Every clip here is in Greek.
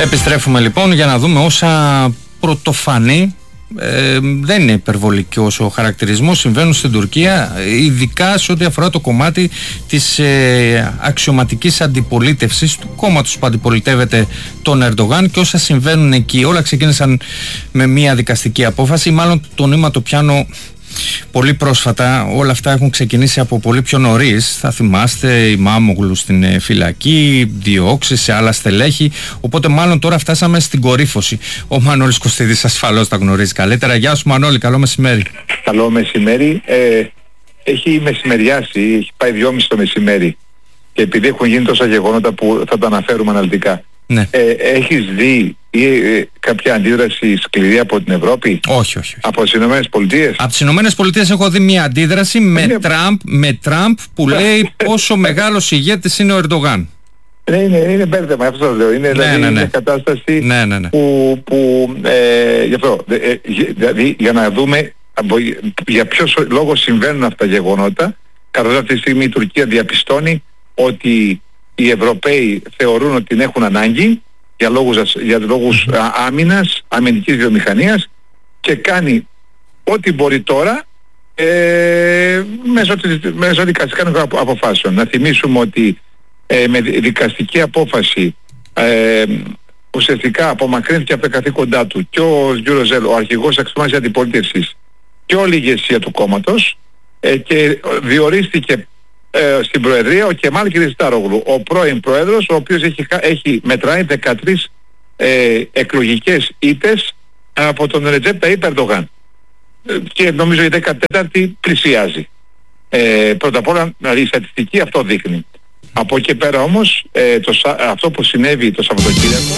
Επιστρέφουμε λοιπόν για να δούμε όσα πρωτοφανή, δεν είναι υπερβολικός ο χαρακτηρισμός, συμβαίνουν στην Τουρκία, ειδικά σε ό,τι αφορά το κομμάτι της αξιωματικής αντιπολίτευσης του κόμματος που αντιπολιτεύεται τον Ερντογάν και όσα συμβαίνουν εκεί. Όλα ξεκίνησαν με μια δικαστική απόφαση, μάλλον το νήμα το πιάνω πολύ πρόσφατα. Όλα αυτά έχουν ξεκινήσει από πολύ πιο νωρίς. Θα θυμάστε, η Μάμογλου στην φυλακή, διώξεις σε άλλα στελέχη. Οπότε μάλλον τώρα φτάσαμε στην κορύφωση. Ο Μανώλης Κωστίδης ασφαλώς τα γνωρίζει καλύτερα. Γεια σου Μανώλη, καλό μεσημέρι. Καλό μεσημέρι. Έχει μεσημεριάσει, έχει πάει 2.30 το μεσημέρι. Και επειδή έχουν γίνει τόσα γεγονότα που θα τα αναφέρουμε αναλυτικά. Ναι. Έχεις δει κάποια αντίδραση σκληρή από την Ευρώπη? Όχι. Από τις Ηνωμένες Πολιτείες? Από τις Ηνωμένες Πολιτείες έχω δει μια αντίδραση με Τραμπ που λέει πόσο μεγάλος ηγέτης είναι ο Ερντογάν. Είναι μπέρδεμα, αυτό το λέω. Είναι μια κατάσταση που γι' αυτό, δηλαδή για να δούμε για ποιο λόγο συμβαίνουν αυτά τα γεγονότα. Καθώς αυτή τη στιγμή η Τουρκία διαπιστώνει ότι οι Ευρωπαίοι θεωρούν ότι την έχουν ανάγκη για λόγους άμυνας, αμυντικής βιομηχανίας, και κάνει ό,τι μπορεί τώρα μέσω δικαστικών αποφάσεων. Να θυμίσουμε ότι με δικαστική απόφαση ουσιαστικά απομακρύνθηκε από τα καθήκοντά του και ο Γιουροτζέλ, ο αρχηγός αξιωματικής αντιπολίτευσης, και όλη η ηγεσία του κόμματος, και διορίστηκε στην Προεδρία ο Κεμάλ Κιλισντάρογλου, ο πρώην Πρόεδρος, ο οποίος μετράει 13 εκλογικές ήττες από τον Ρετζέπ Ταΐπ Ερντογάν, και νομίζω η 14η πλησιάζει. Πρώτα απ' όλα, δηλαδή η στατιστική αυτό δείχνει. Από εκεί πέρα όμως αυτό που συνέβη το Σαββατοκύριακο.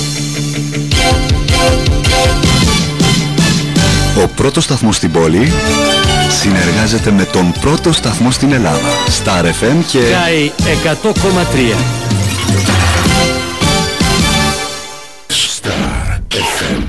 Ο πρώτος σταθμός στην πόλη συνεργάζεται με τον πρώτο σταθμό στην Ελλάδα, Star FM και Sky 100,3. Star FM.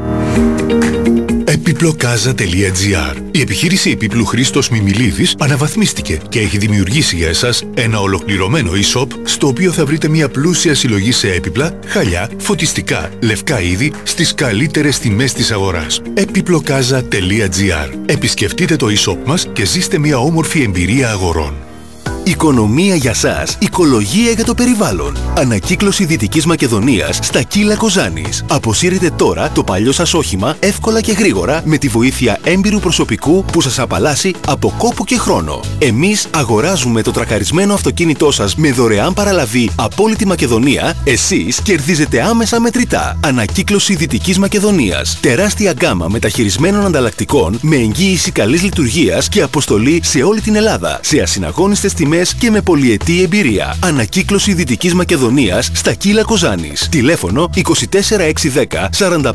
Επιπλοκάζα.gr. Η επιχείρηση επίπλου Χρήστος Μιμιλίδης αναβαθμίστηκε και έχει δημιουργήσει για εσάς ένα ολοκληρωμένο e-shop, στο οποίο θα βρείτε μια πλούσια συλλογή σε έπιπλα, χαλιά, φωτιστικά, λευκά είδη στις καλύτερες τιμές της αγοράς. Επιπλοκάζα.gr. Επισκεφτείτε το e-shop μας και ζήστε μια όμορφη εμπειρία αγορών. Οικονομία για σας, οικολογία για το περιβάλλον. Ανακύκλωση Δυτικής Μακεδονίας στα Κύλα Κοζάνης. Αποσύρετε τώρα το παλιό σας όχημα εύκολα και γρήγορα με τη βοήθεια έμπειρου προσωπικού που σας απαλλάσσει από κόπο και χρόνο. Εμείς αγοράζουμε το τρακαρισμένο αυτοκίνητό σας με δωρεάν παραλαβή από όλη τη Μακεδονία. Εσείς κερδίζετε άμεσα μετρητά. Ανακύκλωση Δυτικής Μακεδονίας. Τεράστια γκάμα μεταχειρισμένων ανταλλακτικών με εγγύηση καλής λειτουργίας και αποστολή σε όλη την Ελλάδα. Σε ασυναγώνιστες τιμές και με πολυετή εμπειρία. Ανακύκλωση Δυτικής Μακεδονίας στα Κύλα Κοζάνης. Τηλέφωνο 24610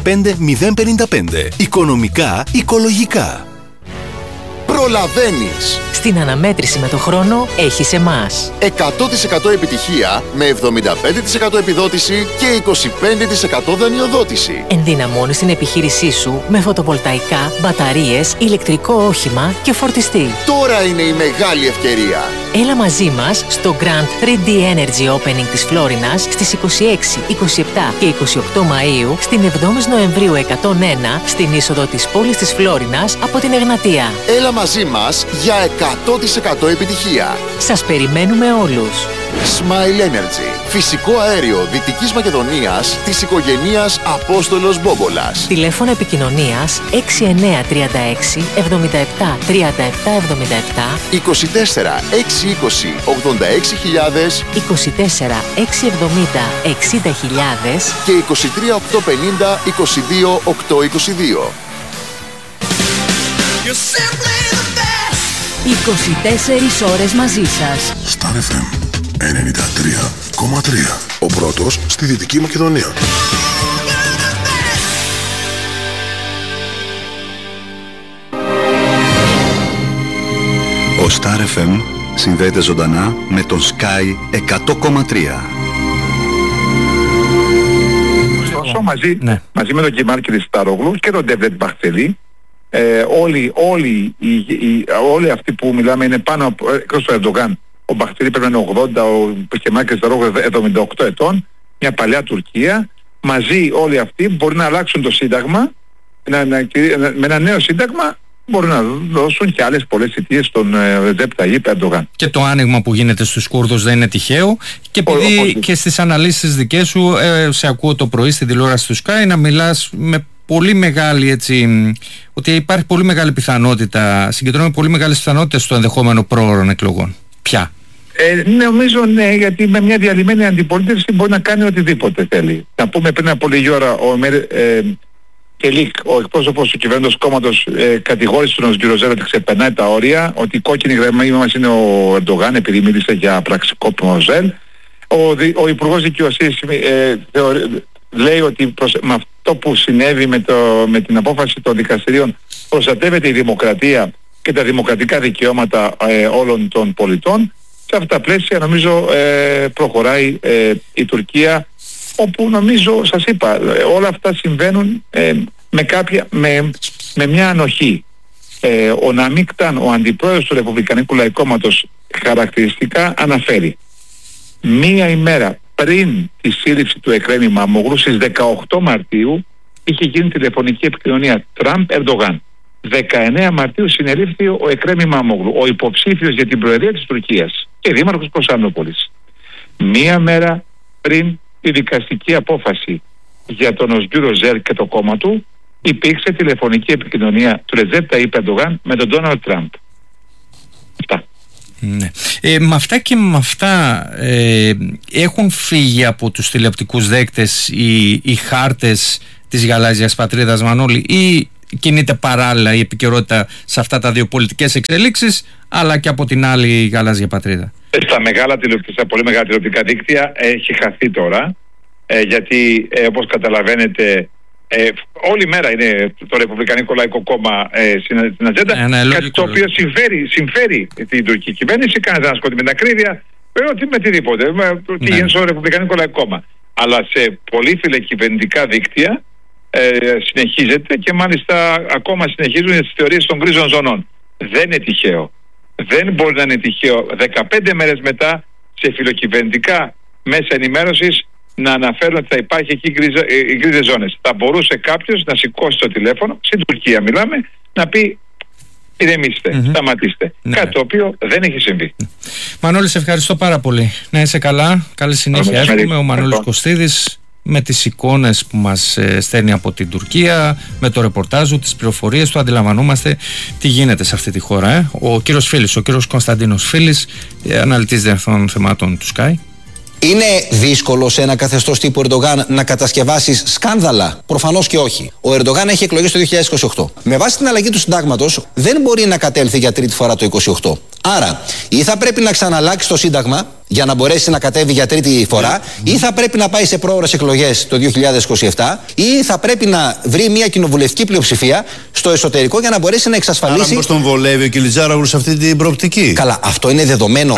45055. Οικονομικά, οικολογικά. Προλαβαίνεις. Στην αναμέτρηση με το χρόνο έχεις εμάς. 100% επιτυχία με 75% επιδότηση και 25% δανειοδότηση. Ενδυναμώνεις την επιχείρησή σου με φωτοβολταϊκά, μπαταρίες, ηλεκτρικό όχημα και φορτιστή. Τώρα είναι η μεγάλη ευκαιρία. Έλα μαζί μας στο Grand 3D Energy Opening της Φλόρινας στις 26, 27 και 28 Μαΐου, στην 7η Νοεμβρίου 101, στην είσοδο της πόλης της Φλόρινας από την Εγνατία. Έλα μαζί μας για 100% επιτυχία. Σας περιμένουμε όλους. Smile Energy. Φυσικό αέριο Δυτικής Μακεδονίας της οικογένειας Απόστολος Μπόμπολας. Τηλέφωνο επικοινωνίας 6936 77 37 77, 24 620 86.000, 24 670 60.000 και 23 850 22 822. 24 ώρες μαζί σας. Star FM 93,3. Ο πρώτος στη Δυτική Μακεδονία. ο Star FM συνδέεται ζωντανά με τον Sky 100,3. Ωστόσο μαζί με τον Κεμάλ Κιλισντάρογλου και τον Ντεβλέτ Μπαχτσελή, όλοι αυτοί που μιλάμε είναι πάνω από, εκτός του Ερντογάν, ο Μπαχτσελή πρέπει να είναι 80, ο Κεμάλ Κιλισντάρογλου 78 ετών, μια παλιά Τουρκία, μαζί όλοι αυτοί μπορεί να αλλάξουν το σύνταγμα, με ένα νέο σύνταγμα μπορούν να δώσουν και άλλες πολλές θητείες στον Ρετζέπ Ταγίπ Ερντογάν. Και το άνοιγμα που γίνεται στους Κούρδους δεν είναι τυχαίο. Και επειδή και στις αναλύσεις δικές σου, σε ακούω το πρωί στην τηλεόραση του Sky να μιλάς με πολύ μεγάλη, έτσι, ότι υπάρχει πολύ μεγάλη πιθανότητα, συγκεντρώνουμε πολύ μεγάλες πιθανότητες στο ενδεχόμενο πρόωρων εκλογών. Ποια? Νομίζω ναι, γιατί με μια διαλυμένη αντιπολίτευση μπορεί να κάνει οτιδήποτε θέλει. Να πούμε πριν από λίγη ώρα ο Κελίκ, ο εκπρόσωπος του κυβερνώντος κόμματος, κατηγόρησε τον κύριο Ζέλ ότι ξεπερνάει τα όρια, ότι η κόκκινη γραμμή μας είναι ο Ερντογάν, επειδή μίλησε για πραξικόπημα ο Ζέλ. Ο Υπουργός Δικαιοσύνης λέει ότι με αυτό που συνέβη με την απόφαση των δικαστηρίων προστατεύεται η δημοκρατία και τα δημοκρατικά δικαιώματα όλων των πολιτών. Σε αυτά τα πλαίσια νομίζω προχωράει η Τουρκία, όπου νομίζω, σας είπα, όλα αυτά συμβαίνουν με μια ανοχή. Ο Ναμίκταν, ο αντιπρόεδρος του Ρεπουμπλικανικού Λαϊκού Κόμματος, χαρακτηριστικά αναφέρει μία ημέρα πριν τη σύλληψη του Εκρέμ Ημαμόγλου, στις 18 Μαρτίου είχε γίνει τηλεφωνική επικοινωνία Τραμπ-Ερντογάν. 19 Μαρτίου συνελήφθη ο Εκρέμ Ημαμόγλου, ο υποψήφιος για την προεδρία της Τουρκίας και δήμαρχος Κωνσταντινούπολης. Μία μέρα πριν τη δικαστική απόφαση για τον Οσγκύρο Ζέλ και το κόμμα του, υπήρξε τηλεφωνική επικοινωνία του Ρετζέπ Ταγίπ Ερντογάν με τον Ντόναλντ Τραμπ. Αυτά. Ναι. Με αυτά και με αυτά έχουν φύγει από τους τηλεοπτικούς δέκτες οι χάρτες της γαλάζιας πατρίδας, Μανώλη, ή κινείται παράλληλα η επικαιρότητα σε αυτά τα δύο πολιτικές εξελίξεις, αλλά και από την άλλη η γαλάζια πατρίδα? Στα πολύ μεγάλα τηλεοπτικά δίκτυα έχει χαθεί τώρα, γιατί όπως καταλαβαίνετε όλη μέρα είναι το Ρεπουμπλικανικό Λαϊκό Κόμμα στην ατζέντα, κάτι το οποίο συμφέρει την τουρκική κυβέρνηση. Κανένα δεν ασχολείται με την ακρίβεια, με οτιδήποτε, τι γίνεται στο Ρεπουμπλικανικό Λαϊκό Κόμμα. Αλλά σε πολύ φιλεκυβερνητικά δίκτυα συνεχίζεται, και μάλιστα ακόμα συνεχίζουν τις θεωρίες των γκρίζων ζωνών. Δεν είναι τυχαίο. Δεν μπορεί να είναι τυχαίο 15 μέρες μετά σε φιλοκυβερνητικά μέσα ενημέρωσης να αναφέρουν ότι θα υπάρχει εκεί οι γκρίζες ζώνες. Θα μπορούσε κάποιος να σηκώσει το τηλέφωνο, στην Τουρκία μιλάμε, να πει ηρεμήστε, σταματήστε. Κάτι το οποίο δεν έχει συμβεί. Μανώλη, σε ευχαριστώ πάρα πολύ. Να είσαι καλά, καλή συνέχεια. Εύχομαι. Ο Μανώλης Κωστίδης, με τις εικόνες που μας στέλνει από την Τουρκία, με το ρεπορτάζ του, τις πληροφορίες του, αντιλαμβανόμαστε τι γίνεται σε αυτή τη χώρα. Ο κύριος Φίλης, ο κύριος Κωνσταντίνος Φίλης, αναλυτής διεθνών θεμάτων του Sky. Είναι δύσκολο σε ένα καθεστώς τύπου Ερντογάν να κατασκευάσεις σκάνδαλα? Προφανώς και όχι. Ο Ερντογάν έχει εκλογές το 2028. Με βάση την αλλαγή του συντάγματος δεν μπορεί να κατέλθει για τρίτη φορά το 2028. Άρα, ή θα πρέπει να ξαναλλάξει το σύνταγμα για να μπορέσει να κατέβει για τρίτη φορά, ή θα πρέπει να πάει σε πρόωρες εκλογές το 2027, ή θα πρέπει να βρει μια κοινοβουλευτική πλειοψηφία στο εσωτερικό για να μπορέσει να εξασφαλίσει. Άρα, πώς τον βολεύει ο Κιλιτζάρογλου σε αυτή την προοπτική? Καλά, αυτό είναι δεδομένο.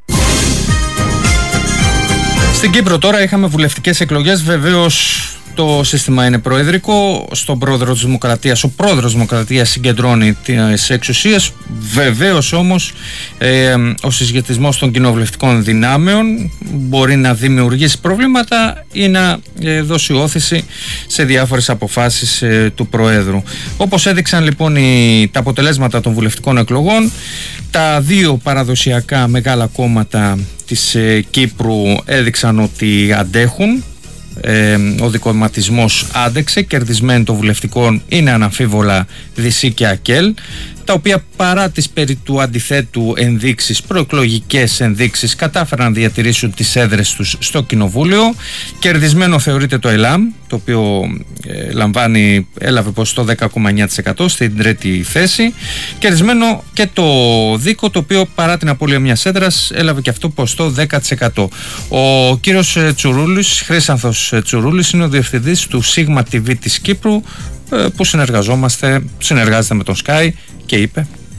Στην Κύπρο τώρα είχαμε βουλευτικές εκλογές. Βεβαίως το σύστημα είναι προεδρικό. Στον πρόεδρο της Δημοκρατίας, ο πρόεδρος της Δημοκρατίας συγκεντρώνει τις εξουσίες. Βεβαίως όμως ο συσχετισμός των κοινοβουλευτικών δυνάμεων μπορεί να δημιουργήσει προβλήματα ή να δώσει όθηση σε διάφορες αποφάσεις του Προέδρου. Όπως έδειξαν λοιπόν τα αποτελέσματα των βουλευτικών εκλογών, τα δύο παραδοσιακά μεγάλα κόμματα της Κύπρου έδειξαν ότι αντέχουν. Ο δικοματισμός άντεξε, κερδισμένοι των βουλευτικών είναι αναμφίβολα Δυσσή και Ακέλ, τα οποία παρά τις περί του αντιθέτου ενδείξεις, προεκλογικές ενδείξεις, κατάφεραν να διατηρήσουν τις έδρες τους στο κοινοβούλιο. Κερδισμένο θεωρείται το ΕΛΑΜ, το οποίο έλαβε ποσοστό 10,9% στην τρίτη θέση. Κερδισμένο και το ΔΙΚΟ, το οποίο παρά την απώλεια μιας έδρας έλαβε και αυτό ποσοστό 10%. Ο κύριος Τσουρούλης, Χρήσανθος Τσουρούλης, είναι ο διευθυντής του Sigma TV της Κύπρου, που συνεργάζεται με τον Sky, και είπε: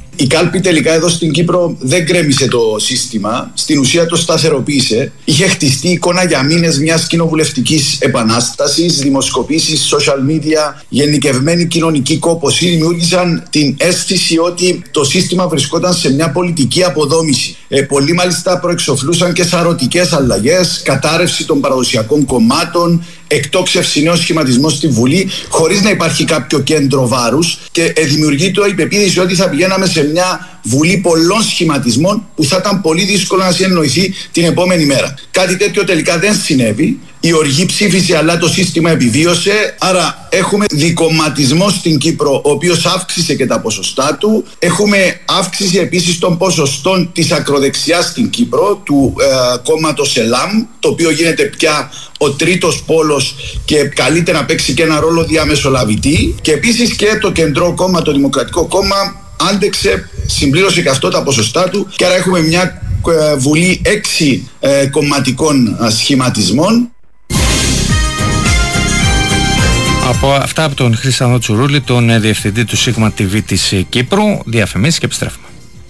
Η κάλπη τελικά εδώ στην Κύπρο δεν γκρέμισε το σύστημα, στην ουσία το σταθεροποίησε. Είχε χτιστεί εικόνα για μήνες μιας κοινοβουλευτικής επανάστασης, δημοσκοπήσεις, social media, γενικευμένη κοινωνική κόπωση δημιούργησαν την αίσθηση ότι το σύστημα βρισκόταν σε μια πολιτική αποδόμηση. Πολλοί μάλιστα προεξοφλούσαν και σαρωτικές αλλαγές, κατάρρευση των παραδοσιακών κομμάτων, εκτόξευση νέων σχηματισμών στη Βουλή, χωρίς να υπάρχει κάποιο κέντρο βάρους, και δημιουργείται η πεποίθηση ότι θα πηγαίναμε σε μια Βουλή πολλών σχηματισμών που θα ήταν πολύ δύσκολο να συνεννοηθεί την επόμενη μέρα. Κάτι τέτοιο τελικά δεν συνέβη. Η οργή ψήφισε, αλλά το σύστημα επιβίωσε. Άρα έχουμε δικομματισμό στην Κύπρο, ο οποίος αύξησε και τα ποσοστά του. Έχουμε αύξηση επίσης των ποσοστών της ακροδεξιάς στην Κύπρο, του κόμματος ΕΛΑΜ, το οποίο γίνεται πια ο τρίτος πόλος και καλείται να παίξει και ένα ρόλο διαμεσολαβητή. Και επίσης και το κεντρό κόμμα, το Δημοκρατικό Κόμμα, άντεξε, συμπλήρωσε και αυτό τα ποσοστά του, και άρα έχουμε μια βουλή 6 κομματικών σχηματισμών. Από αυτά από τον Χρυσάνθο Τσουρούλη, τον διευθυντή του Sigma TV της Κύπρου. Διαφημίσεις και επιστρέφουμε.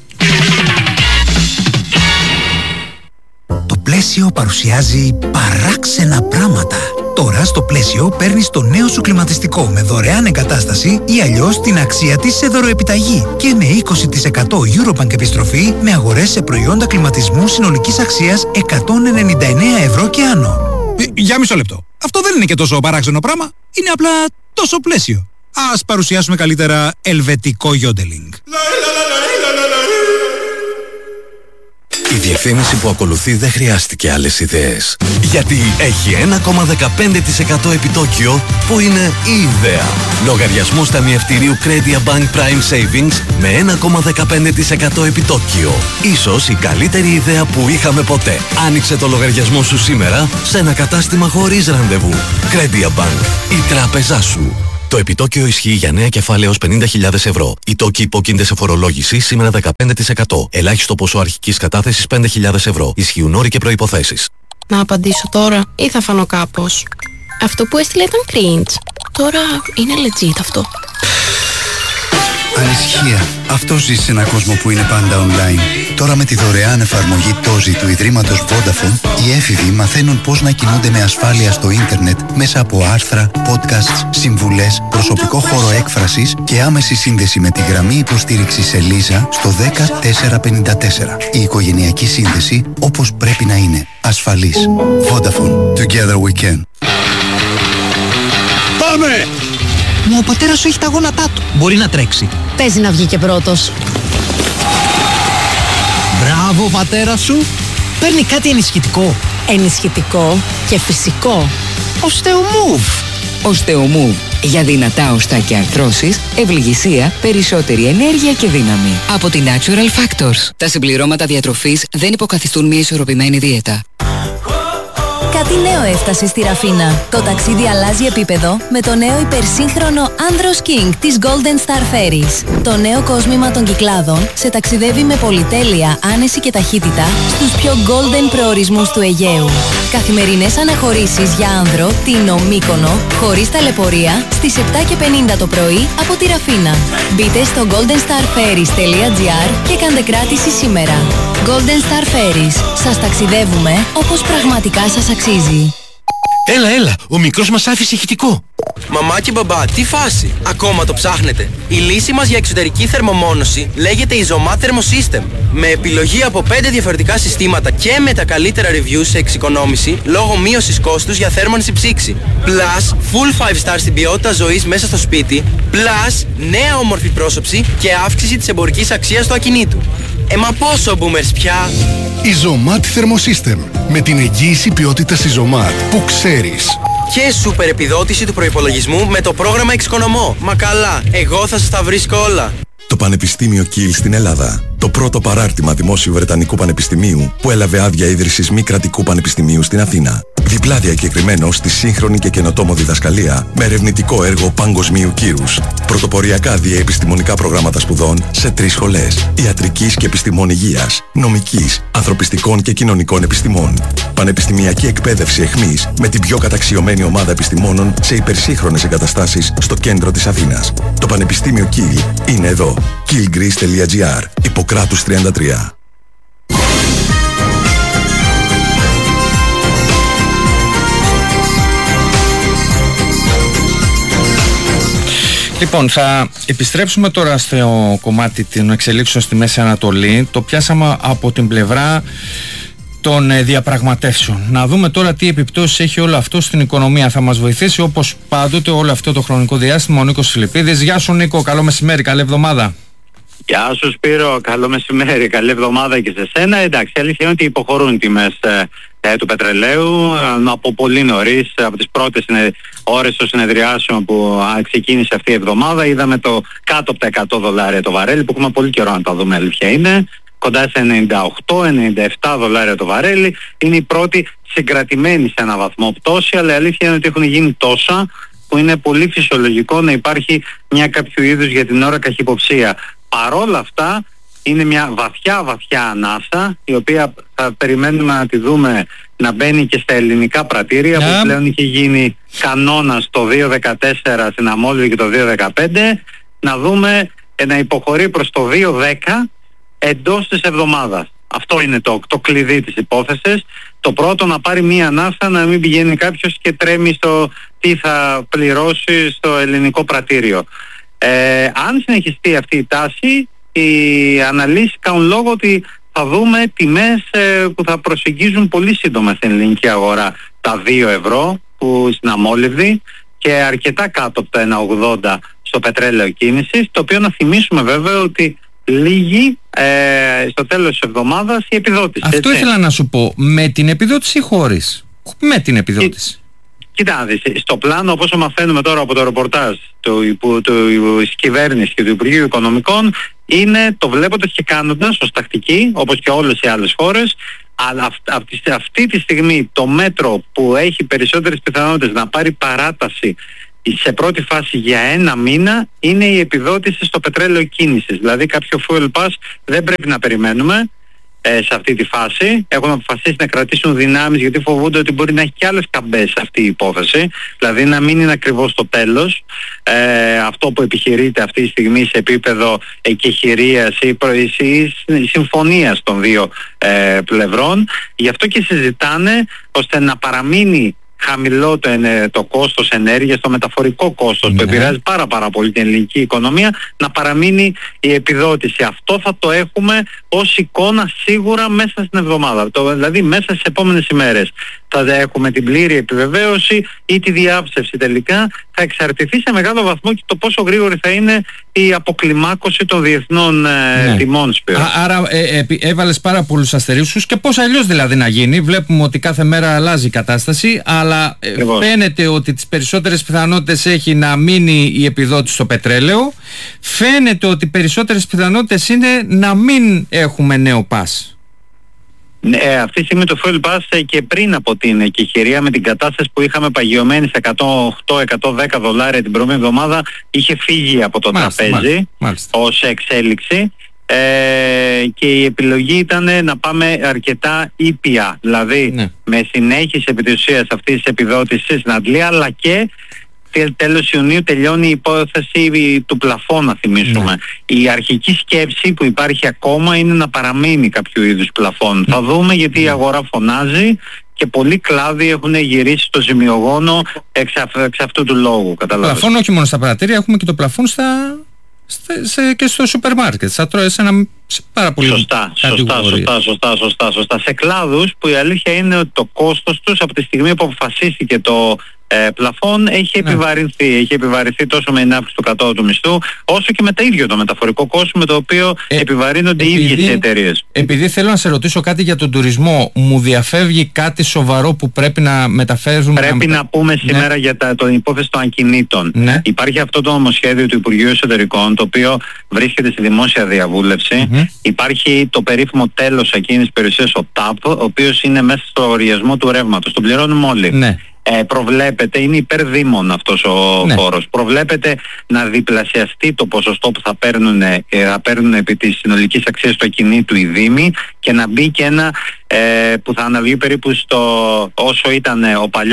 Το Πλαίσιο παρουσιάζει παράξενα πράγματα. Τώρα στο Πλαίσιο παίρνεις το νέο σου κλιματιστικό με δωρεάν εγκατάσταση ή αλλιώς την αξία της σε δωροεπιταγή και με 20% Eurobank επιστροφή με αγορές σε προϊόντα κλιματισμού συνολικής αξίας 199 ευρώ και άνω. Για μισό λεπτό. Αυτό δεν είναι και τόσο παράξενο πράγμα. Είναι απλά τόσο Πλαίσιο. Ας παρουσιάσουμε καλύτερα ελβετικό γιόντελινγκ. Η διαφήμιση που ακολουθεί δεν χρειάστηκε άλλες ιδέες. Γιατί έχει 1,15% επιτόκιο που είναι η ιδέα. Λογαριασμός ταμιευτηρίου Credia Bank Prime Savings με 1,15% επιτόκιο. Ίσως η καλύτερη ιδέα που είχαμε ποτέ. Άνοιξε το λογαριασμό σου σήμερα σε ένα κατάστημα χωρίς ραντεβού. Credia Bank, η τράπεζά σου. Το επιτόκιο ισχύει για νέα κεφάλαια έως 50.000 ευρώ. Οι τόκοι υπόκεινται σε φορολόγηση σήμερα 15%. Ελάχιστο ποσό αρχικής κατάθεσης 5.000 ευρώ. Ισχύουν όροι και προϋποθέσεις. Να απαντήσω τώρα ή θα φανώ κάπως? Αυτό που έστειλε ήταν cringe. Τώρα είναι legit αυτό. Ανησυχία. Αυτό ζει σε έναν κόσμο που είναι πάντα online. Τώρα με τη δωρεάν εφαρμογή Tozi του Ιδρύματος Vodafone, οι έφηβοι μαθαίνουν πώς να κινούνται με ασφάλεια στο ίντερνετ μέσα από άρθρα, podcasts, συμβουλές, προσωπικό χώρο έκφρασης και άμεση σύνδεση με τη γραμμή υποστήριξης Ελίζα στο 10454. Η οικογενειακή σύνδεση όπως πρέπει να είναι. Ασφαλής. Vodafone. Together we can. Πάμε! Μα ο πατέρας σου έχει τα γόνατά του. Μπορεί να τρέξει. Παίζει να βγει και πρώτος. Μπράβο, πατέρα σου. Παίρνει κάτι ενισχυτικό. Ενισχυτικό και φυσικό. Osteomove. Osteomove. Για δυνατά οστά και αρθρώσεις, ευληγησία, περισσότερη ενέργεια και δύναμη. Από τη Natural Factors. Τα συμπληρώματα διατροφής δεν υποκαθιστούν μια ισορροπημένη δίαιτα. Κάτι νέο έφτασε στη Ραφίνα. Το ταξίδι αλλάζει επίπεδο με το νέο υπερσύγχρονο Andros King της Golden Star Ferries. Το νέο κόσμημα των Κυκλάδων σε ταξιδεύει με πολυτέλεια, άνεση και ταχύτητα στους πιο golden προορισμούς του Αιγαίου. Καθημερινές αναχωρήσεις για άνδρο, Τίνο, Μύκονο, χωρίς ταλαιπωρία, στις 7:50 το πρωί από τη Ραφίνα. Μπείτε στο goldenstarferries.gr και κάντε κράτηση σήμερα. Golden Star Ferries. Σας ταξιδεύουμε όπως πραγματικά σας αξίζει. Έλα, ο μικρός μας άφησε ηχητικό. Μαμά και μπαμπά, τι φάση? Ακόμα το ψάχνετε? Η λύση μας για εξωτερική θερμομόνωση λέγεται Isomat Thermosystem. Με επιλογή από 5 διαφορετικά συστήματα και με τα καλύτερα reviews σε εξοικονόμηση λόγω μείωσης κόστους για θέρμανση ψήξη. Plus, full 5 star στην ποιότητα ζωής μέσα στο σπίτι. Plus, νέα όμορφη πρόσωψη και αύξηση της εμπορικής αξίας του ακινήτου. Μα πόσο boomers πια? Isomat Thermosystem. Με την εγγύηση ποιότητας Isomat που ξέρεις. Και σούπερ επιδότηση του προϋπολογισμού με το πρόγραμμα Εξοικονομώ. Μα καλά, εγώ θα σας τα βρίσκω όλα. Το Πανεπιστήμιο Κιλ στην Ελλάδα Το πρώτο παράρτημα δημόσιου Βρετανικού Πανεπιστημίου που έλαβε άδεια ίδρυσης μη κρατικού πανεπιστημίου στην Αθήνα. Διπλά διακεκριμένο στη σύγχρονη και καινοτόμο διδασκαλία με ερευνητικό έργο παγκοσμίου κύρους. Πρωτοποριακά διαεπιστημονικά προγράμματα σπουδών σε 3 σχολές. Ιατρικής και επιστημών υγείας, νομικής, ανθρωπιστικών και κοινωνικών επιστημών. Πανεπιστημιακή εκπαίδευση εχμής με την πιο καταξιωμένη ομάδα επιστημόνων σε υπερσύγχρονες εγκαταστάσεις στο κέντρο της Αθήνας. Το Πανεπιστήμιο Κιλ είναι εδώ. killgreece.gr. Ιπποκράτους 33. Λοιπόν, θα επιστρέψουμε τώρα στο κομμάτι των εξελίξεων στη Μέση Ανατολή. Το πιάσαμε από την πλευρά των διαπραγματεύσεων. Να δούμε τώρα τι επιπτώσεις έχει όλο αυτό στην οικονομία. Θα μας βοηθήσει όπως πάντοτε όλο αυτό το χρονικό διάστημα ο Νίκος Φιλιππίδης. Γεια σου Νίκο, καλό μεσημέρι, καλή εβδομάδα. Γεια σου Σπύρο, καλό μεσημέρι, καλή εβδομάδα και σε σένα. Εντάξει, η αλήθεια είναι ότι υποχωρούν οι τιμές του πετρελαίου από πολύ νωρίς, από τις πρώτες ώρες των συνεδριάσεων που ξεκίνησε αυτή η εβδομάδα. Είδαμε το κάτω από τα $100 το βαρέλι που έχουμε πολύ καιρό να τα δούμε, αλήθεια είναι. Κοντά σε 98-97 δολάρια το βαρέλι. Είναι η πρώτη συγκρατημένη σε ένα βαθμό πτώση, αλλά η αλήθεια είναι ότι έχουν γίνει τόσα που είναι πολύ φυσιολογικό να υπάρχει μια κάποιο είδους για την ώρα καχυποψία. Παρόλα αυτά είναι μια βαθιά ανάσα, η οποία θα περιμένουμε να τη δούμε να μπαίνει και στα ελληνικά πρατήρια που πλέον είχε γίνει κανόνας το 2014 στην Αμόλυβη και το 2015, να δούμε να υποχωρεί προς το 2010 εντός της εβδομάδας. Αυτό είναι το κλειδί της υπόθεσης. Το πρώτο, να πάρει μία ανάσα, να μην πηγαίνει κάποιος και τρέμει στο τι θα πληρώσει στο ελληνικό πρατήριο. Αν συνεχιστεί αυτή η τάση, οι αναλύσεις κάνουν λόγο ότι θα δούμε τιμές που θα προσεγγίζουν πολύ σύντομα στην ελληνική αγορά τα 2 ευρώ που στην Αμόλυβδη και αρκετά κάτω από τα 1,80 στο πετρέλαιο κίνησης, το οποίο να θυμίσουμε βέβαια ότι λύγει στο τέλος της εβδομάδας η επιδότηση. Αυτό έτσι ήθελα να σου πω, με την επιδότηση ή χωρίς? Με την επιδότηση. Κοίτα, στο πλάνο, όπως μαθαίνουμε τώρα από το ρεπορτάζ της κυβέρνησης και του Υπουργείου Οικονομικών, είναι το βλέποντας και κάνοντας ως τακτική, όπως και όλες οι άλλες χώρες, αλλά αυτή τη στιγμή το μέτρο που έχει περισσότερες πιθανότητες να πάρει παράταση σε πρώτη φάση για 1 μήνα είναι η επιδότηση στο πετρέλαιο κίνησης. Δηλαδή κάποιο fuel pass δεν πρέπει να περιμένουμε σε αυτή τη φάση. Έχουν αποφασίσει να κρατήσουν δυνάμεις γιατί φοβούνται ότι μπορεί να έχει και άλλες καμπές αυτή η υπόθεση, δηλαδή να μην είναι ακριβώς το τέλος αυτό που επιχειρείται αυτή τη στιγμή σε επίπεδο εκεχηρίας ή συμφωνίας των δύο πλευρών. Γι' αυτό και συζητάνε ώστε να παραμείνει χαμηλό το κόστος ενέργειας, το μεταφορικό κόστος που επηρεάζει πάρα πολύ την ελληνική οικονομία, να παραμείνει η επιδότηση. Αυτό θα το έχουμε ως εικόνα σίγουρα μέσα στην εβδομάδα. Δηλαδή μέσα στις επόμενες ημέρες θα έχουμε την πλήρη επιβεβαίωση ή τη διάψευση τελικά. Θα εξαρτηθεί σε μεγάλο βαθμό και το πόσο γρήγορη θα είναι η αποκλιμάκωση των διεθνών τιμών. Άρα έβαλες πάρα πολλούς αστερίσκους και πώς αλλιώς δηλαδή να γίνει? Βλέπουμε ότι κάθε μέρα αλλάζει η κατάσταση, αλλά φαίνεται ότι τις περισσότερες πιθανότητες έχει να μείνει η επιδότηση στο πετρέλαιο. Φαίνεται ότι περισσότερες πιθανότητες είναι να μην έχουμε νέο πας. Ναι, αυτή τη στιγμή το fuel pass και πριν από την εκεχηρία, με την κατάσταση που είχαμε παγιωμένη σε 108-110 δολάρια την προηγούμενη εβδομάδα, είχε φύγει από το τραπέζι ως εξέλιξη και η επιλογή ήταν να πάμε αρκετά ήπια, δηλαδή με συνέχιση επί της ουσίας αυτής της επιδότησης στην Αντλία, αλλά και τέλος Ιουνίου τελειώνει η υπόθεση του πλαφόν, να θυμίσουμε. Η αρχική σκέψη που υπάρχει ακόμα είναι να παραμείνει κάποιο είδους πλαφόν. Θα δούμε, γιατί η αγορά φωνάζει και πολλοί κλάδοι έχουν γυρίσει στο ζημιογόνο εξ αυτού του λόγου. Πλαφόν όχι μόνο στα πρατήρια, έχουμε και το πλαφόν και στο σούπερ μάρκετ. Θα τρώει σε πάρα πολύ σωστά. Σε κλάδους που η αλήθεια είναι ότι το κόστος τους από τη στιγμή που αποφασίστηκε πλαφών έχει επιβαρυνθεί. Έχει επιβαρυνθεί τόσο με την αύξηση του κατώτατου μισθού, όσο και με το ίδιο το μεταφορικό κόστος με το οποίο επιβαρύνονται οι ίδιες οι εταιρείες. Επειδή θέλω να σε ρωτήσω κάτι για τον τουρισμό, μου διαφεύγει κάτι σοβαρό που πρέπει να μεταφέρουμε? Πρέπει να πούμε σήμερα για την υπόθεση των ακινήτων. Υπάρχει αυτό το νομοσχέδιο του Υπουργείου Εσωτερικών, το οποίο βρίσκεται στη δημόσια διαβούλευση. Υπάρχει το περίφημο τέλος ακίνητης περιουσίας, ο ΤΑΠ, ο οποίος είναι μέσα στο λογαριασμό του ρεύματος. Τον πληρώνουμε όλοι. Προβλέπεται, είναι υπερδήμον αυτός ο φόρος. Προβλέπεται να διπλασιαστεί το ποσοστό που θα παίρνουν επί της συνολικής αξίας του ακινήτου οι δήμοι και να μπει και ένα που θα αναλύει περίπου όσο ήταν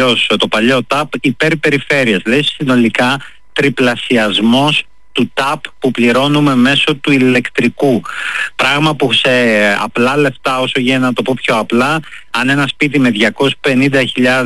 το παλιό ΤΑΠ υπέρ περιφέρειας. Δηλαδή συνολικά τριπλασιασμός του ΤΑΠ που πληρώνουμε μέσω του ηλεκτρικού. Πράγμα που σε απλά λεφτά, όσο γίνεται να το πω πιο απλά, αν ένα σπίτι με 250.000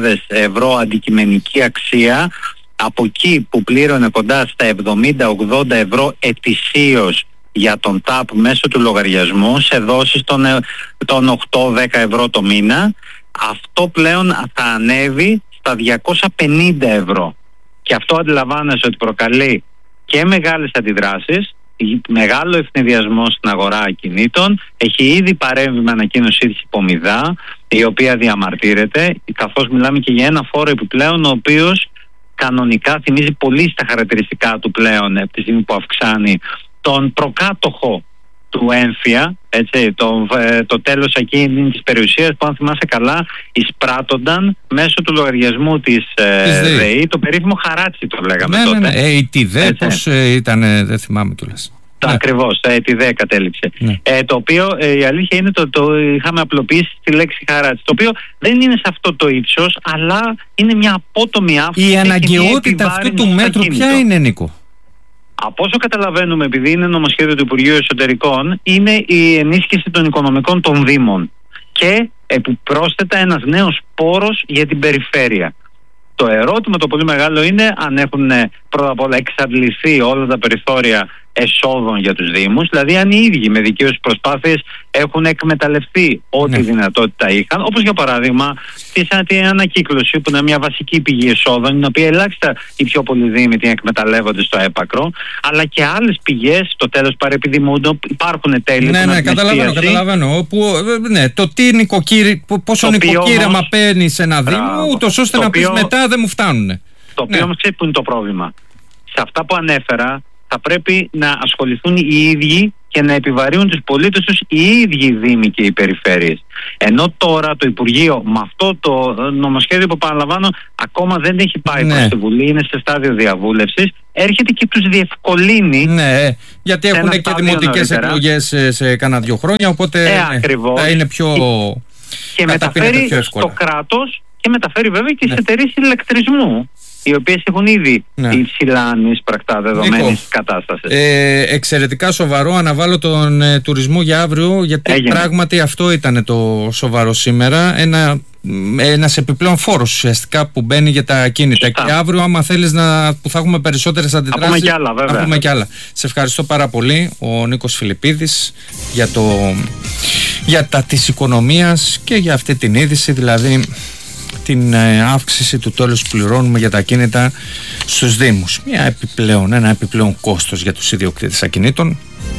ευρώ αντικειμενική αξία, από εκεί που πλήρωνε κοντά στα 70-80 ευρώ ετησίως για τον ΤΑΠ μέσω του λογαριασμού, σε δόσεις των 8-10 ευρώ το μήνα, αυτό πλέον θα ανέβει στα 250 ευρώ. Και αυτό αντιλαμβάνεσαι ότι προκαλεί και μεγάλες αντιδράσεις, μεγάλο ευνηδιασμό στην αγορά ακινήτων. Έχει ήδη παρέμβει με ανακοίνωσή της η Πομιδά, η οποία διαμαρτύρεται, καθώς μιλάμε και για ένα φόρο επιπλέον, ο οποίος κανονικά θυμίζει πολύ στα χαρακτηριστικά του πλέον, από τη στιγμή που αυξάνει τον προκάτοχο του έμφυα, έτσι, το τέλος εκείνης της περιουσίας που, αν θυμάσαι καλά, εισπράττονταν μέσω του λογαριασμού της ΔΕΗ, το περίφημο χαράτσι το λέγαμε τότε. Η ΤΙΔΕ, πώς ήταν, δεν θυμάμαι κιόλας. Ακριβώς, η ΤΙΔΕ κατέληξε. Το οποίο η αλήθεια είναι το είχαμε απλοποιήσει στη λέξη χαράτσι, το οποίο δεν είναι σε αυτό το ύψος, αλλά είναι μια απότομη αύξηση. Η αναγκαιότητα αυτού του μέτρου ποια είναι, Νίκο? Από όσο καταλαβαίνουμε, επειδή είναι νομοσχέδιο του Υπουργείου Εσωτερικών, είναι η ενίσχυση των οικονομικών των Δήμων και επιπρόσθετα ένας νέος πόρος για την περιφέρεια. Το ερώτημα το πολύ μεγάλο είναι αν έχουν πρώτα απ' όλα εξαντληθεί όλα τα περιθώρια εσόδων για τους Δήμους, δηλαδή αν οι ίδιοι με δικές τους προσπάθειες έχουν εκμεταλλευτεί ό,τι δυνατότητα είχαν, όπως για παράδειγμα την ανακύκλωση, που είναι μια βασική πηγή εσόδων, την οποία ελάχιστα οι πιο πολλοί Δήμοι την εκμεταλλεύονται στο έπακρο, αλλά και άλλες πηγές, το τέλος παρεπιδημούντο, υπάρχουν τέλη. Καταλαβαίνω. Το τι πόσο νοικοκύρεμα παίρνει σε ένα Δήμο, ούτως ώστε να πεις μετά δεν μου φτάνουν. Το οποίο όμως ξέρει που είναι το πρόβλημα. Σε αυτά που ανέφερα, θα πρέπει να ασχοληθούν οι ίδιοι και να επιβαρύνουν τους πολίτες τους οι ίδιοι οι Δήμοι και οι περιφέρειες. Ενώ τώρα το Υπουργείο με αυτό το νομοσχέδιο που, παραλαμβάνω, ακόμα δεν έχει πάει προς τη Βουλή, είναι σε στάδιο διαβούλευσης, έρχεται και τους διευκολύνει. Γιατί έχουν και δημοτικές εκλογές σε κάνα 2 χρόνια, οπότε θα είναι πιο... Και μεταφέρει στο κράτος και μεταφέρει βέβαια και στις εταιρείες ηλεκτρισμού, οι οποίες έχουν ήδη υψηλά ανείσπρακτα δεδομένης κατάστασης. Εξαιρετικά σοβαρό. Αναβάλω τον τουρισμό για αύριο, γιατί πράγματι αυτό ήταν το σοβαρό σήμερα. Ένας επιπλέον φόρος ουσιαστικά που μπαίνει για τα ακίνητα. Και αύριο, άμα θέλεις που θα έχουμε περισσότερες αντιδράσεις, θα πούμε κι άλλα, βέβαια. Θα πούμε κι άλλα. Σε ευχαριστώ πάρα πολύ, ο Νίκος Φιλιππίδης, για τα της οικονομίας και για αυτή την είδηση, δηλαδή την αύξηση του τέλους που πληρώνουμε για τα ακίνητα στους Δήμους. Ένα επιπλέον κόστος για τους ιδιοκτήτες ακινήτων.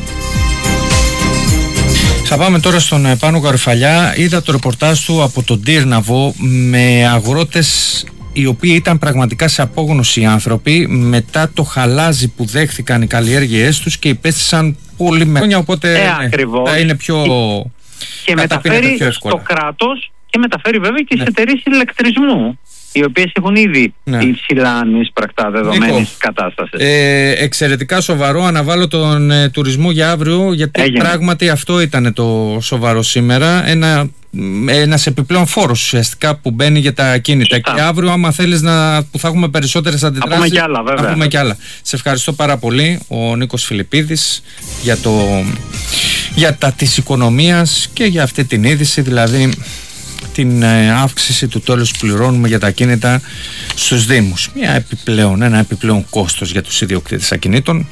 Θα πάμε τώρα στον Πάνο Γαρουφαλιά. Είδα το ρεπορτάζ του από τον Τύρναβο με αγρότες οι οποίοι ήταν πραγματικά σε απόγνωση άνθρωποι μετά το χαλάζι που δέχθηκαν οι καλλιέργειές τους και υπέστησαν πολύ μεγάλα, οπότε θα είναι πιο... Και μεταφέρει στο κράτος και μεταφέρει βέβαια και στις εταιρείες ηλεκτρισμού, οι οποίες έχουν ήδη υψηλά ανείσπρακτα δεδομένης κατάστασης. Εξαιρετικά σοβαρό. Αναβάλω τον τουρισμό για αύριο, γιατί πράγματι αυτό ήταν το σοβαρό σήμερα. Ένας επιπλέον φόρος ουσιαστικά που μπαίνει για τα ακίνητα. Και αύριο, άμα θέλεις που θα έχουμε περισσότερες αντιδράσεις, θα πούμε κι άλλα. Σε ευχαριστώ πάρα πολύ, ο Νίκος Φιλιππίδης, για τα της οικονομίας και για αυτή την είδηση, δηλαδή την αύξηση του τέλους που πληρώνουμε για τα ακίνητα στους Δήμους. Ένα επιπλέον κόστος για τους ιδιοκτήτες ακινήτων.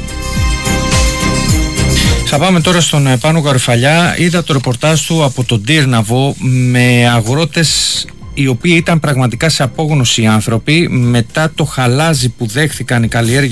Θα πάμε τώρα στον Πάνο Γαρουφαλιά. Είδα το ρεπορτάζ του από τον Τύρναβο με αγρότες οι οποίοι ήταν πραγματικά σε απόγνωση άνθρωποι μετά το χαλάζι που δέχθηκαν οι καλλιέργειες